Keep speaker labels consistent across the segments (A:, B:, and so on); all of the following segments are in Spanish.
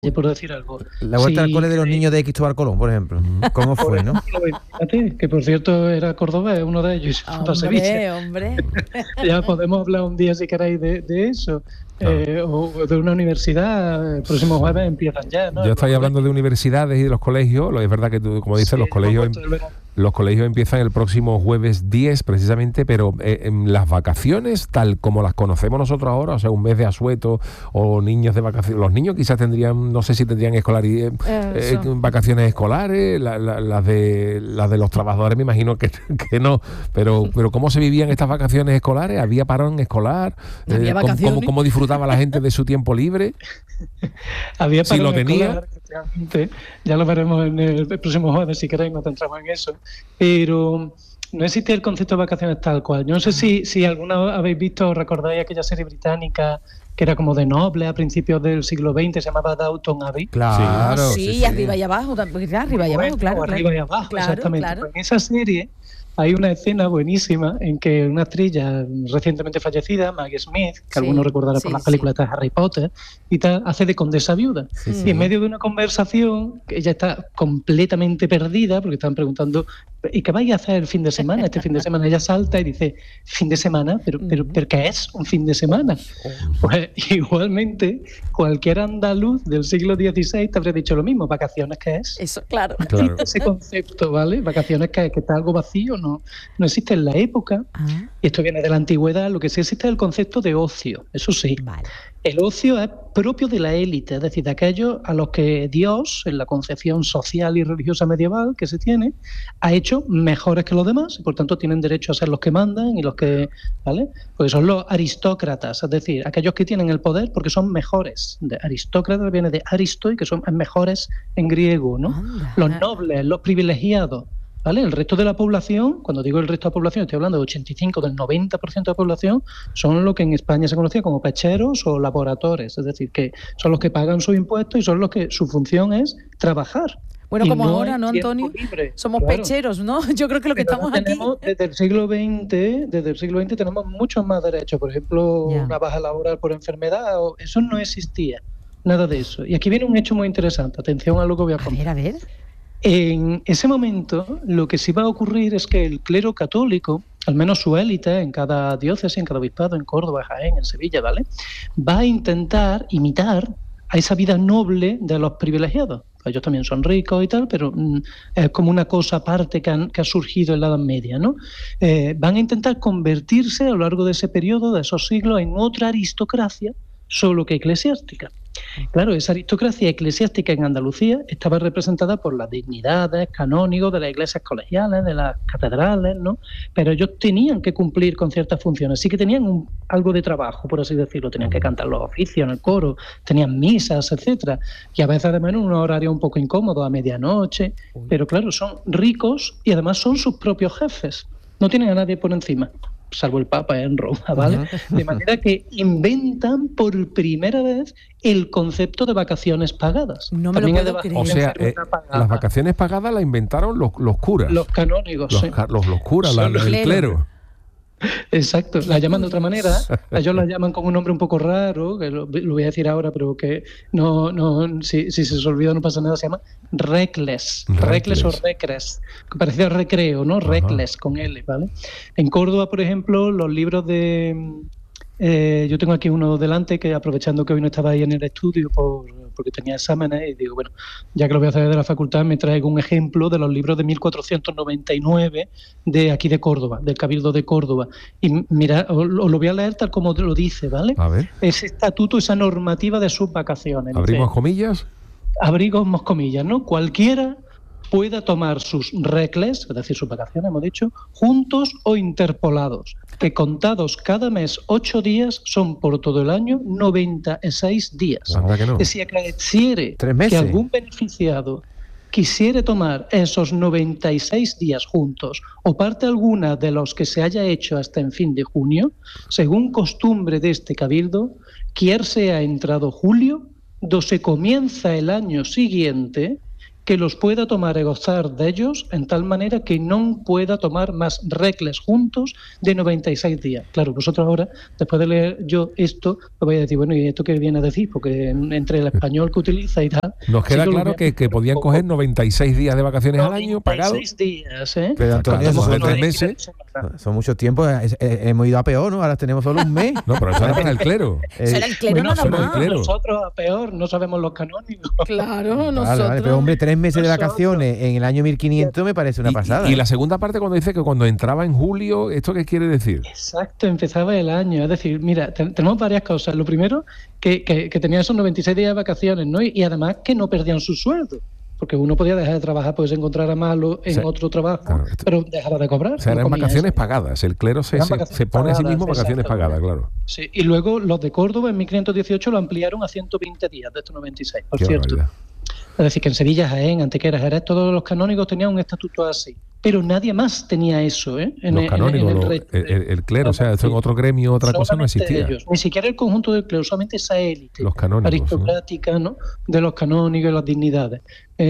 A: por decir algo.
B: La vuelta al cole de los niños de Cristóbal Colón, por ejemplo. ¿Cómo fue, no?
A: Fíjate, que por cierto era cordobés, uno de ellos.
C: Hombre.
A: Ya podemos hablar un día, si queréis, de eso. O de una universidad. El próximo jueves empiezan ya, ¿no?
D: Yo estoy hablando de universidades y de los colegios. Es verdad que tú, como dices, los colegios empiezan el próximo jueves 10 precisamente, pero en las vacaciones tal como las conocemos nosotros ahora, o sea, un mes de asueto o niños de vacaciones, los niños quizás tendrían, no sé si tendrían vacaciones escolares, las de los trabajadores me imagino que no, pero ¿cómo se vivían estas vacaciones escolares? ¿Había parón escolar?
C: ¿Había vacaciones?
D: ¿Cómo disfrutaba la gente de su tiempo libre?
A: Había parón
D: si lo tenía.
A: Escolar, ya lo veremos en el próximo jueves, si queréis, nos centramos en eso. Pero no existe el concepto de vacaciones tal cual. Yo no sé si alguna vez habéis visto o recordáis aquella serie británica que era como de noble a principios del siglo XX, se llamaba Downton Abbey.
B: Claro.
C: Sí, arriba y abajo, arriba y abajo, claro.
A: Arriba y abajo,
C: claro,
A: exactamente.
C: Claro.
A: Pues en esa serie hay una escena buenísima en que una actriz ya recientemente fallecida, Maggie Smith, que algunos recordarán por las películas de Harry Potter, y tal, hace de condesa viuda. Y en medio de una conversación, que ella está completamente perdida, porque están preguntando, ¿y qué vais a hacer el fin de semana? Este fin de semana ella salta y dice, ¿fin de semana? ¿Pero qué es un fin de semana? Pues igualmente, cualquier andaluz del siglo XVI te habría dicho lo mismo. ¿Vacaciones qué es?
C: Eso, claro.
A: Ese concepto, ¿vale? Vacaciones que está algo vacío, no existe en la época, y esto viene de la antigüedad. Lo que sí existe es el concepto de ocio, eso sí.
C: Vale.
A: El ocio es propio de la élite, es decir, de aquellos a los que Dios, en la concepción social y religiosa medieval que se tiene, ha hecho mejores que los demás, y por tanto tienen derecho a ser los que mandan y los que, ¿vale? Pues son los aristócratas, es decir, aquellos que tienen el poder porque son mejores. De aristócrata viene de aristo y que son mejores en griego, ¿no? Los nobles, los privilegiados, ¿vale? El resto de la población, cuando digo el resto de la población, estoy hablando de 85, del 90% de la población, son lo que en España se conocía como pecheros o laboradores, es decir, que son los que pagan sus impuestos y son los que su función es trabajar.
C: Bueno, como
A: no
C: ahora, ¿no, Antonio?
A: Libre.
C: Somos pecheros, ¿no? Yo creo que lo que estamos aquí...
A: Desde el siglo XX tenemos muchos más derechos. Por ejemplo, una baja laboral por enfermedad, eso no existía, nada de eso. Y aquí viene un hecho muy interesante. Atención a lo que voy a contar.
C: A ver.
A: En ese momento, lo que sí va a ocurrir es que el clero católico, al menos su élite, en cada diócesis, en cada obispado, en Córdoba, Jaén, en Sevilla, ¿vale?, va a intentar imitar a esa vida noble de los privilegiados. Ellos también son ricos y tal, pero es como una cosa aparte que ha surgido en la Edad Media, ¿no? Van a intentar convertirse a lo largo de ese periodo, de esos siglos, en otra aristocracia, solo que eclesiástica. Claro, esa aristocracia eclesiástica en Andalucía estaba representada por las dignidades, canónigos de las iglesias colegiales, de las catedrales, ¿no? Pero ellos tenían que cumplir con ciertas funciones, sí que tenían algo de trabajo, por así decirlo, tenían que cantar los oficios en el coro, tenían misas, etcétera, y a veces además en un horario un poco incómodo, a medianoche, pero claro, son ricos y además son sus propios jefes, no tienen a nadie por encima, salvo el Papa en Roma, ¿vale? De manera que inventan por primera vez el concepto de vacaciones pagadas.
C: No me lo puedo creer.
D: O sea, las vacaciones pagadas las inventaron los curas.
A: Los canónigos,
D: los curas, el clero.
A: Exacto, la llaman de otra manera. Ellos la llaman con un nombre un poco raro, que lo voy a decir ahora, pero que si se os olvida no pasa nada, se llama recles o recres, que parece recreo, ¿no? Recles con L, ¿vale? En Córdoba, por ejemplo, los libros de... yo tengo aquí uno delante, que aprovechando que hoy no estaba ahí en el estudio porque tenía exámenes, y digo, bueno, ya que lo voy a hacer de la facultad, me traigo un ejemplo de los libros de 1499 de aquí de Córdoba, del Cabildo de Córdoba. Y mira, os lo voy a leer tal como lo dice, ¿vale?
D: A ver.
A: Ese estatuto, esa normativa de sus vacaciones.
D: ¿Abrimos comillas?
A: Abrimos comillas, ¿no? Cualquiera pueda tomar sus recles, es decir, sus vacaciones, hemos dicho, juntos o interpolados, que contados cada mes 8 días son por todo el año 96 días.
D: Anda que no.
A: Si acaeciere que algún beneficiado quisiere tomar esos 96 días juntos o parte alguna de los que se haya hecho hasta en fin de junio, según costumbre de este cabildo, quier sea entrado julio, do se comienza el año siguiente, que los pueda tomar e gozar de ellos en tal manera que non pueda tomar más regles juntos de 96 días. Claro, vosotros ahora, después de leer yo esto, os vais a decir, bueno, ¿y esto qué viene a decir? Porque entre el español que utiliza y tal...
D: Nos queda claro que podían coger 96 días de vacaciones al año pagados.
A: 96 días, ¿eh?
B: Pero Antonio,
D: Estamos
B: son
D: de 3 meses.
B: Son muchos tiempos, hemos ido a peor, ¿no? Ahora tenemos solo un mes.
D: No, pero eso era para el clero.
C: Será el clero
A: Bueno,
C: nada
D: será el
C: más.
D: clero.
A: Nosotros a peor no sabemos los canónigos.
C: Claro, nosotros.
B: Vale, vale, pero hombre, 3 meses de
A: Nosotros.
B: vacaciones en el año 1500 me parece una pasada.
D: Y la segunda parte cuando dice que cuando entraba en julio, ¿esto qué quiere decir?
A: Exacto, empezaba el año. Es decir, mira, tenemos varias cosas. Lo primero, que tenían esos 96 días de vacaciones, ¿no? Y además que no perdían su sueldo. Porque uno podía dejar de trabajar, pues se encontrara malo en otro trabajo,
D: claro,
A: pero dejaba de cobrar.
D: O sea,
A: no
D: eran
A: comía
D: vacaciones
A: eso.
D: pagadas. El clero se
A: Eran vacaciones
D: se pone a sí mismo
A: pagadas,
D: vacaciones pagadas, claro.
A: Sí, y luego los de Córdoba en 1518 lo ampliaron a 120 días de estos 96, por
D: Qué
A: cierto.
D: barbaridad.
A: Es decir, que en Sevilla, Jaén, Antequera, Jerez, todos los canónigos tenían un estatuto así. Pero nadie más tenía eso, ¿eh?
D: Los canónigos, el clero, o sea, esto en otro gremio, otra cosa no
A: Solamente
D: existía.
A: ellos, ni siquiera el conjunto del clero, solamente esa élite
D: Los canónigos,
A: aristocrática, ¿no? De los canónigos y las dignidades.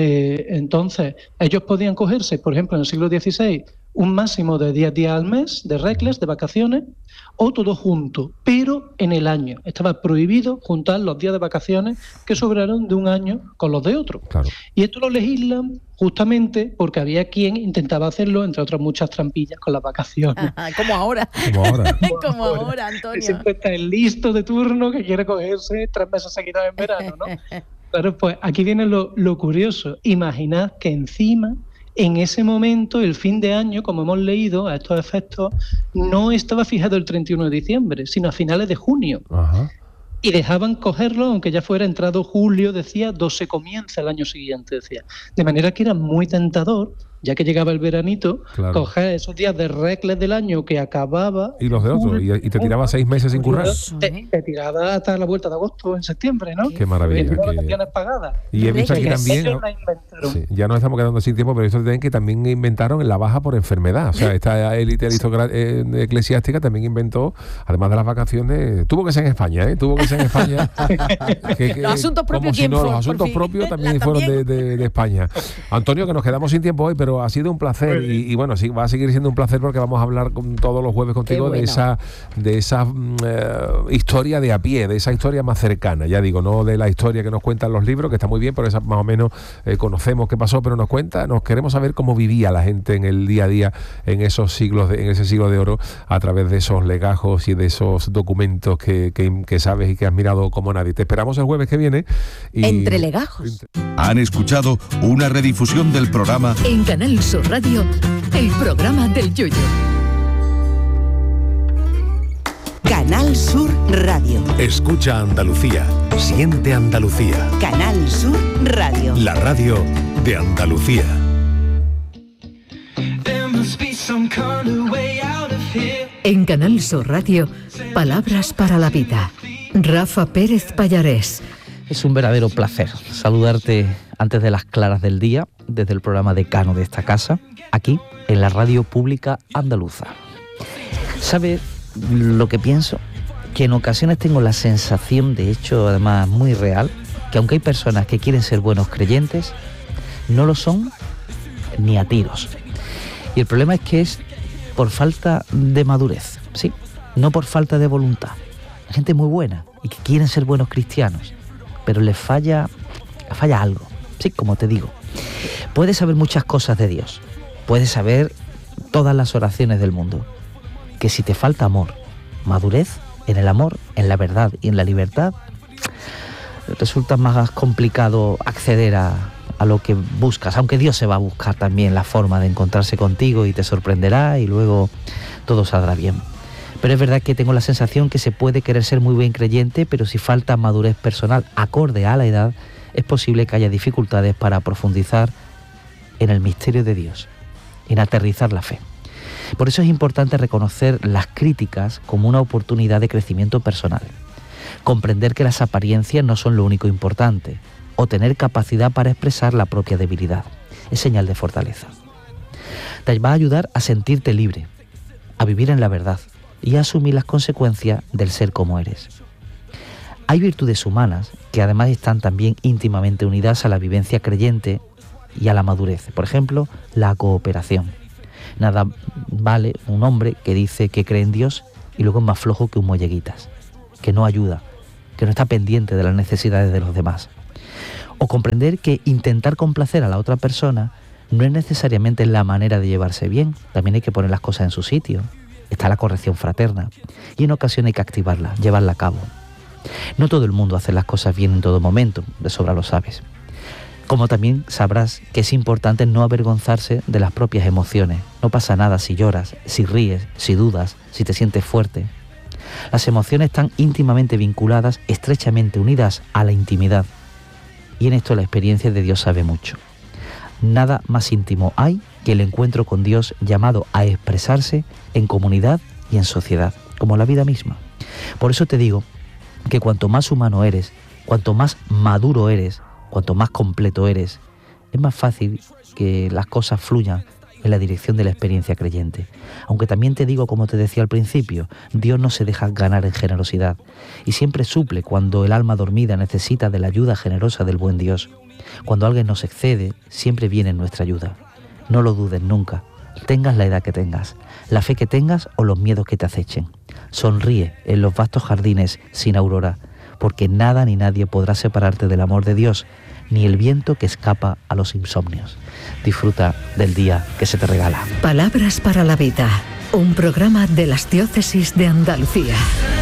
A: Entonces, ellos podían cogerse, por ejemplo, en el siglo XVI, un máximo de 10 días al mes de reglas, de vacaciones, o todo junto, pero en el año. Estaba prohibido juntar los días de vacaciones que sobraron de un año con los de otro.
D: Claro.
A: Y esto lo legislan justamente porque había quien intentaba hacerlo, entre otras muchas trampillas, con las vacaciones.
C: Como ahora.
D: Como ahora.
C: Como ahora, Antonio.
A: Siempre está el listo de turno que quiere cogerse 3 meses seguidos en verano, ¿no? Claro, pues aquí viene lo curioso. Imaginad que encima, en ese momento, el fin de año, como hemos leído a estos efectos, no estaba fijado el 31 de diciembre, sino a finales de junio.
D: Ajá.
A: Y dejaban cogerlo, aunque ya fuera entrado julio, decía, se comienza el año siguiente, decía. De manera que era muy tentador, ya que llegaba el veranito,
D: Claro.
A: coger esos días de reglas del año que acababa...
D: Y los de otro, y te tiraba 6 meses sin currar.
A: Te tiraba hasta la vuelta de agosto, en septiembre, ¿no?
D: Qué maravilla.
A: Tenía
D: qué-
A: vacaciones pagadas.
D: Y he visto aquí
C: Ellos
D: también,
A: Ellos la inventaron.
D: sí, ya nos estamos quedando sin tiempo, pero esto tienen que también inventaron la baja por enfermedad. O sea, esta élite eclesiástica también inventó, además de las vacaciones, tuvo que ser en España, ¿eh? Tuvo que ser en España.
C: Los asuntos propios,
D: como si
C: ¿quién
D: no,
C: fue?
D: los
C: Por
D: asuntos
C: fin.
D: propios también
C: La
D: fueron
C: también.
D: de España. Antonio, que nos quedamos sin tiempo hoy, pero ha sido un placer y bueno, sí, va a seguir siendo un placer porque vamos a hablar todos los jueves contigo
C: Qué
D: de esa historia de a pie, de esa historia más cercana, ya digo, no de la historia que nos cuentan los libros, que está muy bien, pero esa más o menos conocemos qué pasó, pero nos queremos saber cómo vivía la gente en el día a día en esos siglos en ese siglo de oro, a través de esos legajos y de esos documentos que sabes y que has mirado como nadie. Te esperamos el jueves que viene.
C: Entre legajos.
E: Han escuchado una redifusión del programa
F: En Canal Sur Radio, el programa del Yoyo.
G: Canal Sur Radio.
H: Escucha Andalucía. Siente Andalucía.
G: Canal Sur Radio.
H: La radio de Andalucía.
F: En Canal Sur Radio, palabras para la vida. Rafa Pérez Pallarés.
I: Es un verdadero placer saludarte antes de las claras del día, desde el programa decano de esta casa, aquí en la radio pública andaluza. ¿Sabes lo que pienso? Que en ocasiones tengo la sensación, de hecho además muy real, que aunque hay personas que quieren ser buenos creyentes, no lo son ni a tiros. Y el problema es que es por falta de madurez, ¿sí? No por falta de voluntad. Hay gente muy buena y que quieren ser buenos cristianos, pero les falla algo, sí, como te digo. Puedes saber muchas cosas de Dios, puedes saber todas las oraciones del mundo, que si te falta amor, madurez en el amor, en la verdad y en la libertad, resulta más complicado acceder a lo que buscas, aunque Dios se va a buscar también la forma de encontrarse contigo y te sorprenderá y luego todo saldrá bien. Pero es verdad que tengo la sensación que se puede querer ser muy buen creyente, pero si falta madurez personal acorde a la edad, es posible que haya dificultades para profundizar en el misterio de Dios, en aterrizar la fe. Por eso es importante reconocer las críticas como una oportunidad de crecimiento personal, comprender que las apariencias no son lo único importante, o tener capacidad para expresar la propia debilidad. Es señal de fortaleza. Te va a ayudar a sentirte libre, a vivir en la verdad y a asumir las consecuencias del ser como eres. Hay virtudes humanas que además están también íntimamente unidas a la vivencia creyente y a la madurez. Por ejemplo, la cooperación. Nada vale un hombre que dice que cree en Dios y luego es más flojo que un molleguitas, que no ayuda, que no está pendiente de las necesidades de los demás. O comprender que intentar complacer a la otra persona no es necesariamente la manera de llevarse bien, también hay que poner las cosas en su sitio. Está la corrección fraterna y en ocasiones hay que activarla, llevarla a cabo. No todo el mundo hace las cosas bien en todo momento, de sobra lo sabes. Como también sabrás que es importante no avergonzarse de las propias emociones. No pasa nada si lloras, si ríes, si dudas, si te sientes fuerte. Las emociones están íntimamente vinculadas, estrechamente unidas a la intimidad. Y en esto la experiencia de Dios sabe mucho. Nada más íntimo hay que el encuentro con Dios, llamado a expresarse en comunidad y en sociedad, como la vida misma. Por eso te digo que cuanto más humano eres, cuanto más maduro eres, cuanto más completo eres, es más fácil que las cosas fluyan en la dirección de la experiencia creyente. Aunque también te digo, como te decía al principio, Dios no se deja ganar en generosidad y siempre suple cuando el alma dormida necesita de la ayuda generosa del buen Dios. Cuando alguien nos excede, siempre viene en nuestra ayuda. No lo dudes nunca, tengas la edad que tengas, la fe que tengas o los miedos que te acechen. Sonríe en los vastos jardines sin aurora, porque nada ni nadie podrá separarte del amor de Dios, ni el viento que escapa a los insomnios. Disfruta del día que se te regala.
F: Palabras para la vida, un programa de las Diócesis de Andalucía.